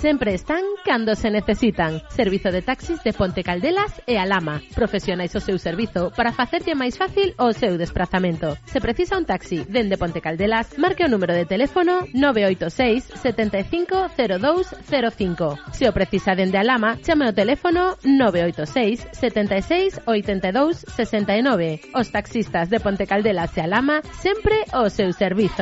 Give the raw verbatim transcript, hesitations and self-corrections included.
sempre están cando se necesitan. Servizo de taxis de Ponte Caldelas e Alhama. Profesionais o seu servizo para facerlle máis fácil o seu desplazamento. Se precisa un taxi dende Ponte Caldelas, marque o número de teléfono nove oito seis sete cinco cero dous cero cinco. Se o precisa dende Alhama, chame o teléfono nove oito seis sete seis oito dous seis nove. Os taxistas de Ponte Caldelas e Alhama sempre o seu servizo.